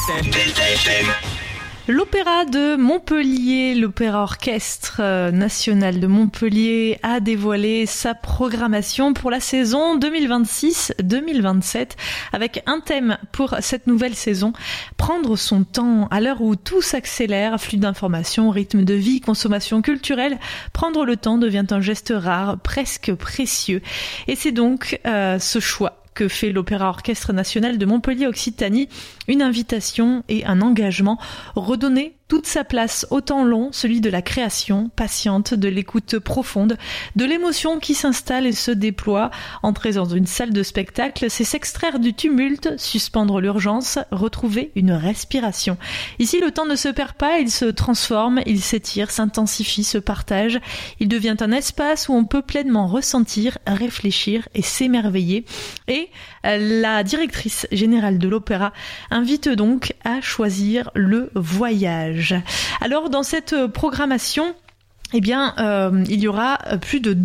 L'Opéra de Montpellier, l'Opéra Orchestre National de Montpellier a dévoilé sa programmation pour la saison 2026-2027 avec un thème pour cette nouvelle saison, prendre son temps à l'heure où tout s'accélère, flux d'informations, rythme de vie, consommation culturelle, prendre le temps devient un geste rare, presque précieux. Et c'est donc ce choix que fait l'Opéra Orchestre National de Montpellier Occitanie, une invitation et un engagement, redonner toute sa place au temps long, celui de la création patiente, de l'écoute profonde, de l'émotion qui s'installe et se déploie. Entrer dans une salle de spectacle, c'est s'extraire du tumulte, suspendre l'urgence, retrouver une respiration. Ici, le temps ne se perd pas, il se transforme, il s'étire, s'intensifie, se partage. Il devient un espace où on peut pleinement ressentir, réfléchir et s'émerveiller. Et la directrice générale de l'opéra invite donc à choisir le voyage. Alors dans cette programmation, il y aura plus de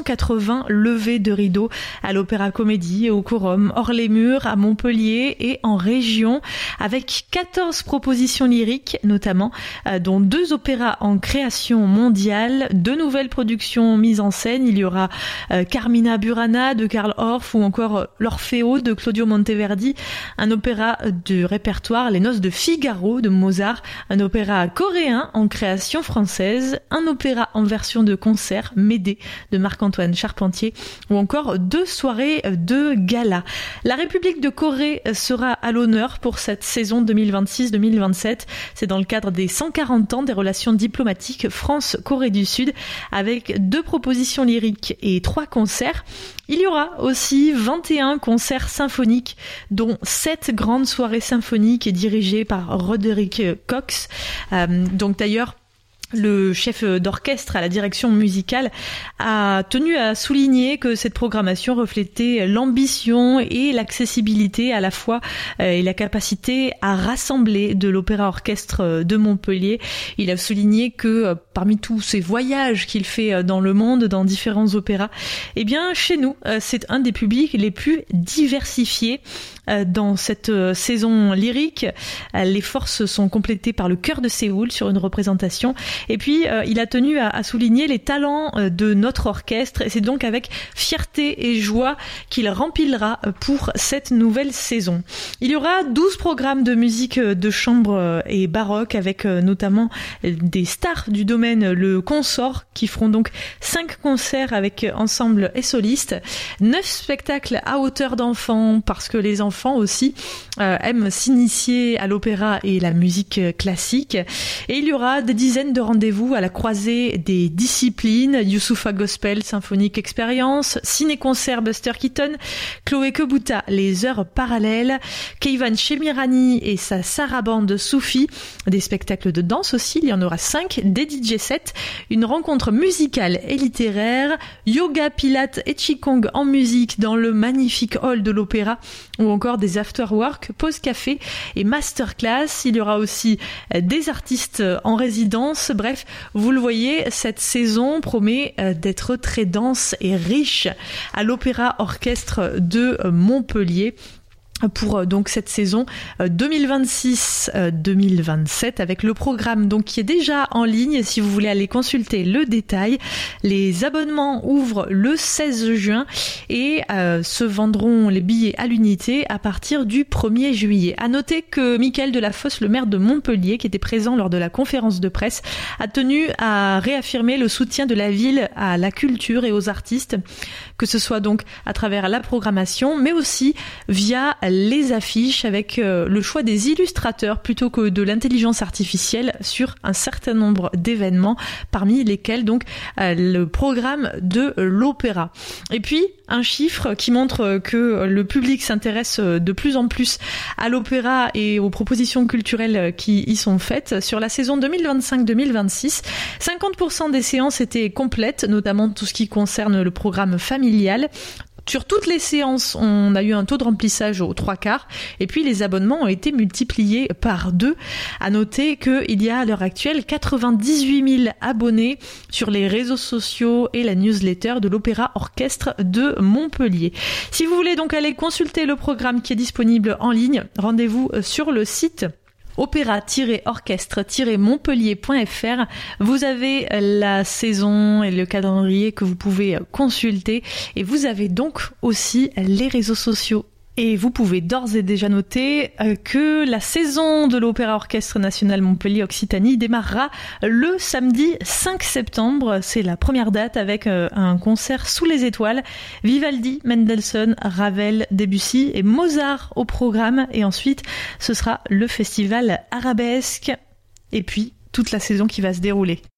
280 levées de rideaux à l'Opéra Comédie, au Quorum, hors les murs, à Montpellier et en région, avec 14 propositions lyriques notamment, dont 2 opéras en création mondiale, 2 nouvelles productions mises en scène. Il y aura Carmina Burana de Karl Orff ou encore l'Orfeo de Claudio Monteverdi, un opéra de répertoire, Les Noces de Figaro de Mozart, un opéra coréen en création française, un opéra en version de concert, Médée de Marc-Antoine Charpentier, ou encore 2 soirées de gala. La République de Corée sera à l'honneur pour cette saison 2026-2027. C'est dans le cadre des 140 ans des relations diplomatiques France-Corée du Sud, avec 2 propositions lyriques et 3 concerts. Il y aura aussi 21 concerts symphoniques, dont 7 grandes soirées symphoniques dirigées par Roderick Cox. Donc d'ailleurs, le chef d'orchestre à la direction musicale a tenu à souligner que cette programmation reflétait l'ambition et l'accessibilité à la fois et la capacité à rassembler de l'Opéra Orchestre de Montpellier. Il a souligné que parmi tous ces voyages qu'il fait dans le monde, dans différents opéras, chez nous, c'est un des publics les plus diversifiés dans cette saison lyrique. Les forces sont complétées par le chœur de Séoul sur une représentation. Et puis, il a tenu à souligner les talents de notre orchestre. Et c'est donc avec fierté et joie qu'il remplira pour cette nouvelle saison. Il y aura 12 programmes de musique de chambre et baroque avec notamment des stars du domaine, le Consort, qui feront donc 5 concerts avec ensemble et solistes, 9 spectacles à hauteur d'enfants, parce que les enfants aussi aiment s'initier à l'opéra et la musique classique. Et il y aura des dizaines de rendez-vous à la croisée des disciplines, Youssoupha Gospel Symphonique Expérience, Ciné-Concert Buster Keaton, Chloé Kebuta, Les Heures Parallèles, Keivan Shemirani et sa sarabande Soufi, des spectacles de danse aussi, il y en aura 5, des DJ sets, une rencontre musicale et littéraire, yoga, pilates et qigong en musique dans le magnifique hall de l'opéra, ou encore des after-work, pause café et masterclass. Il y aura aussi des artistes en résidence. Bref, vous le voyez, cette saison promet d'être très dense et riche à l'Opéra Orchestre de Montpellier pour donc cette saison 2026-2027 avec le programme donc qui est déjà en ligne. Si vous voulez aller consulter le détail, les abonnements ouvrent le 16 juin et se vendront les billets à l'unité à partir du 1er juillet. À noter que Michael Delafosse, le maire de Montpellier, qui était présent lors de la conférence de presse, a tenu à réaffirmer le soutien de la ville à la culture et aux artistes, que ce soit donc à travers la programmation, mais aussi via les affiches avec le choix des illustrateurs plutôt que de l'intelligence artificielle sur un certain nombre d'événements, parmi lesquels donc le programme de l'opéra. Et puis un chiffre qui montre que le public s'intéresse de plus en plus à l'opéra et aux propositions culturelles qui y sont faites. Sur la saison 2025-2026, 50% des séances étaient complètes, notamment tout ce qui concerne le programme familial. Sur toutes les séances, on a eu un taux de remplissage aux 3/4 et puis les abonnements ont été multipliés par 2. À noter qu'il y a à l'heure actuelle 98 000 abonnés sur les réseaux sociaux et la newsletter de l'Opéra Orchestre de Montpellier. Si vous voulez donc aller consulter le programme qui est disponible en ligne, rendez-vous sur le site opéra-orchestre-montpellier.fr. Vous avez la saison et le calendrier que vous pouvez consulter et vous avez donc aussi les réseaux sociaux. Et vous pouvez d'ores et déjà noter que la saison de l'Opéra Orchestre National Montpellier Occitanie démarrera le samedi 5 septembre. C'est la première date avec un concert sous les étoiles. Vivaldi, Mendelssohn, Ravel, Debussy et Mozart au programme. Et ensuite, ce sera le festival Arabesque. Et puis, toute la saison qui va se dérouler.